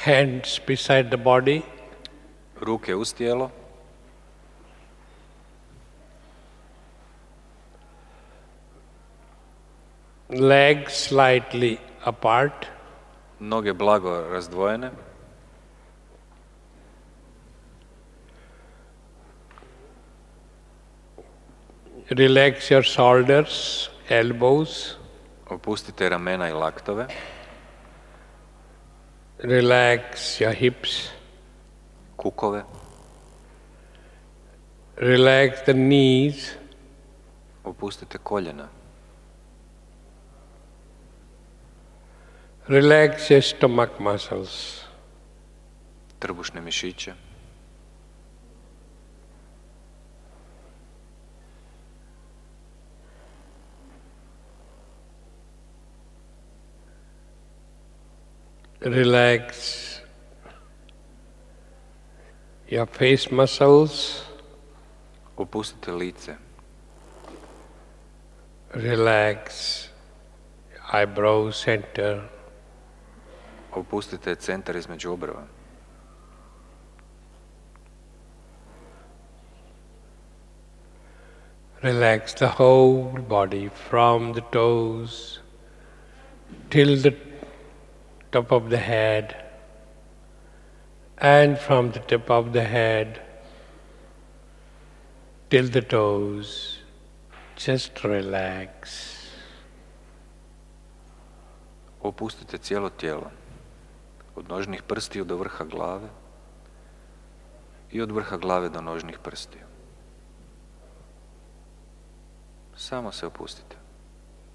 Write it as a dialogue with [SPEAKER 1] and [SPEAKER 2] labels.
[SPEAKER 1] Hands beside the body.
[SPEAKER 2] Ruke uz tijelo.
[SPEAKER 1] Legs slightly apart.
[SPEAKER 2] Noge blago razdvojene.
[SPEAKER 1] Relax your shoulders, elbows.
[SPEAKER 2] Opustite ramena i laktove.
[SPEAKER 1] Relax your hips.
[SPEAKER 2] Kukove.
[SPEAKER 1] Relax the knees.
[SPEAKER 2] Opustite koljena.
[SPEAKER 1] Relax your stomach muscles.
[SPEAKER 2] Trbušne mišiće.
[SPEAKER 1] Relax your face muscles.
[SPEAKER 2] Opustite lice.
[SPEAKER 1] Relax eyebrow center.
[SPEAKER 2] Opustite centar između obrva.
[SPEAKER 1] Relax the whole body from the toes till the top of the head, and from the tip of the head till the toes. Just relax.
[SPEAKER 2] Opustite cijelo tijelo. Od nožnih prstiju do vrha glave i od vrha glave do nožnih prstiju. Samo se opustite.